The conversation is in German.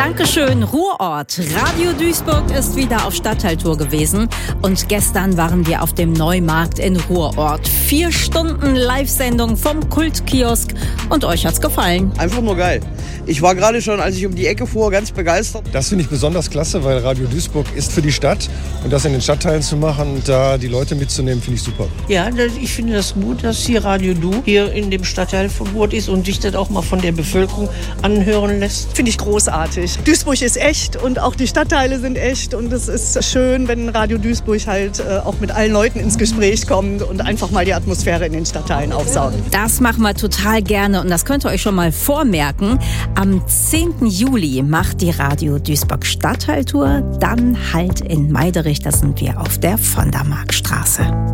Dankeschön, Ruhrort. Radio Duisburg ist wieder auf Stadtteiltour gewesen und gestern waren wir auf dem Neumarkt in Ruhrort. 4 Stunden Live-Sendung vom Kultkiosk und euch hat's gefallen? Einfach nur geil. Ich war gerade schon, als ich um die Ecke fuhr, ganz begeistert. Das finde ich besonders klasse, weil Radio Duisburg ist für die Stadt und das in den Stadtteilen zu machen und da die Leute mitzunehmen, finde ich super. Ja, ich finde das gut, dass hier Radio Du hier in dem Stadtteil von Ruhrort ist und sich das auch mal von der Bevölkerung anhören lässt. Finde ich großartig. Duisburg ist echt und auch die Stadtteile sind echt und es ist schön, wenn Radio Duisburg halt auch mit allen Leuten ins Gespräch kommt und einfach mal die Atmosphäre in den Stadtteilen aufsaugt. Das machen wir total gerne und das könnt ihr euch schon mal vormerken. Am 10. Juli macht die Radio Duisburg Stadtteiltour, dann halt in Meiderich, da sind wir auf der Vondermarkstraße.